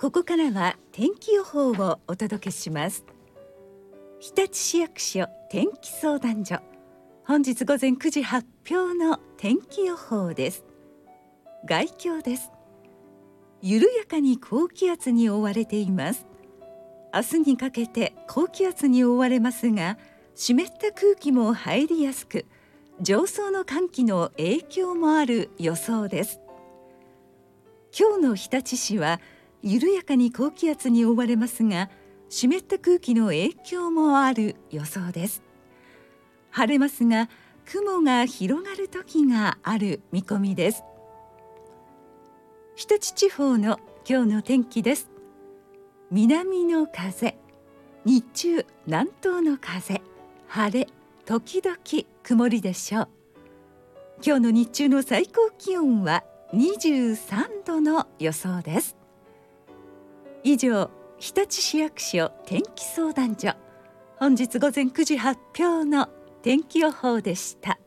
ここからは天気予報をお届けします。日立市役所天気相談所、本日午前9時発表の天気予報です。概況です。緩やかに高気圧に覆われています。明日にかけて高気圧に覆われますが、湿った空気も入りやすく、上層の寒気の影響もある予想です。今日の日立市は緩やかに高気圧に覆われますが、湿った空気の影響もある予想です。晴れますが、雲が広がる時がある見込みです。日立地方の今日の天気です。南の風、日中南東の風、晴れ、時々曇りでしょう。今日の日中の最高気温は23度の予想です。以上、日立市役所天気相談所、本日午前9時発表の天気予報でした。